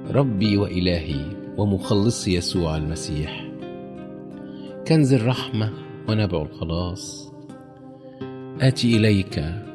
ربي وإلهي ومخلصي يسوع المسيح، كنز الرحمة ونبع الخلاص، آتي إليك